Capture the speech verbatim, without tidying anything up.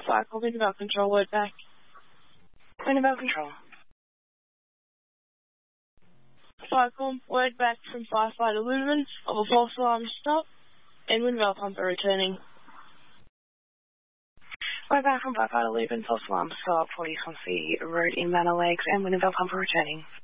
Cycle, Wintervale Control, word back. Wintervale Control. Cycle, word back from firefighter Ludeman of a false alarm stop and Wintervale Pumper returning. Word back from firefighter Ludeman, false alarm stop, forty Swansea Road in Manor Lakes and Wintervale Pumper returning.